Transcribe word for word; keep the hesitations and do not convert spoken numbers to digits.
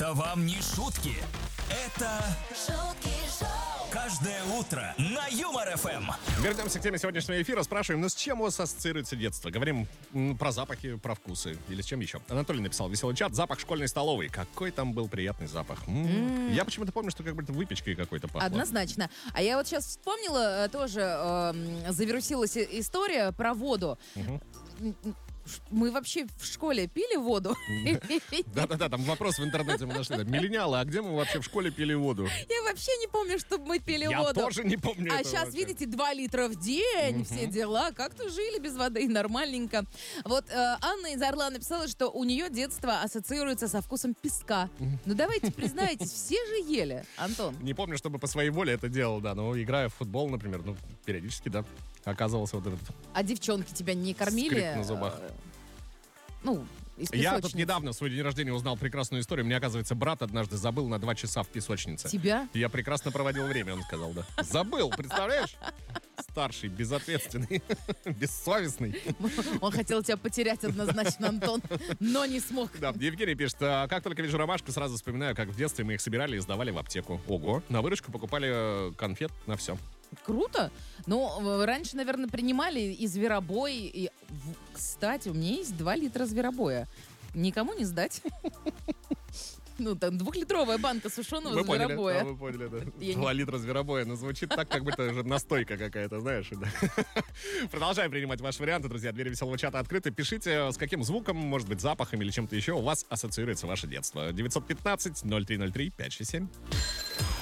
Это вам не шутки. Это шутки шоу. Каждое утро на Юмор-ФМ. Вернемся к теме сегодняшнего эфира. Спрашиваем, ну с чем у вас ассоциируется детство? Говорим м, про запахи, про вкусы. Или с чем еще? Анатолий написал веселый чат. Запах школьной столовой. Какой там был приятный запах. М-м. Mm. Я почему-то помню, что как будто выпечкой какой-то пахло. Однозначно. А я вот сейчас вспомнила, тоже э, завирусилась история про воду. Угу. Мы вообще в школе пили воду? Да-да-да, там вопрос в интернете мы нашли. Миллениалы, а где мы вообще в школе пили воду? Я вообще не помню, чтобы мы пили Я воду. Я тоже не помню А этого сейчас, вообще. видите, два литра в день, угу. Все дела. Как-то жили без воды, нормальненько. Вот э, Анна из Орла написала, что у нее детство ассоциируется со вкусом песка. Ну давайте признайтесь, все же ели, Антон. Не помню, чтобы по своей воле это делал, да. Но играя в футбол, например, ну, периодически, да, оказывался вот этот... А девчонки тебя не кормили? Скрип на зубах. Ну, из песочницы. Я тут недавно в свой день рождения узнал прекрасную историю. Мне, оказывается, брат однажды забыл на два часа в песочнице. Тебя? Я прекрасно проводил время, он сказал, да. Забыл, представляешь? Старший, безответственный, бессовестный. Он хотел тебя потерять однозначно, Антон, но не смог. Да, Евгений пишет, а как только вижу ромашку, сразу вспоминаю, как в детстве мы их собирали и сдавали в аптеку. Ого, на выручку покупали конфет на все. Круто. Ну, раньше, наверное, принимали и зверобой. И, кстати, у меня есть два литра зверобоя. Никому не сдать. Ну, там двухлитровая банка сушеного вы зверобоя. Поняли, да, вы поняли, да. Я Два не... литра зверобоя. Ну, звучит так, как будто уже настойка какая-то, знаешь. Да. Продолжаем принимать ваши варианты, друзья. Двери веселого чата открыты. Пишите, с каким звуком, может быть, запахом или чем-то еще у вас ассоциируется ваше детство. девятьсот пятнадцать ноль три ноль три пять шесть семь.